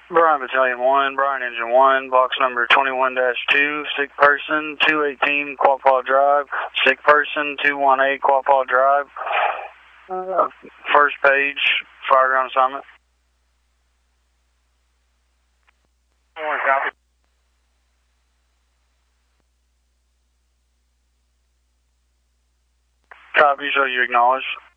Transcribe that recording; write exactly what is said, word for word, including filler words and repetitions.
Bryan Battalion one, Bryan Engine one, box number twenty-one dash two, sick person, two eighteen Quapaw Drive, sick person, two eighteen Quapaw Drive, uh, first page, fireground assignment. One copy. Copy, so you acknowledge.